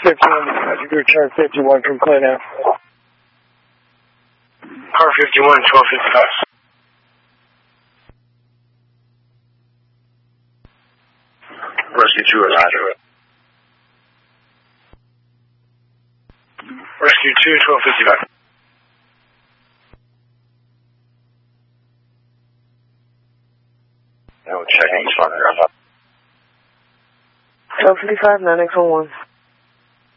51, you return 51 from Clinton. Car 51, 1255. Rescue 2 or Roger. Rescue 2, 1255. No checking, 1255, 9X11.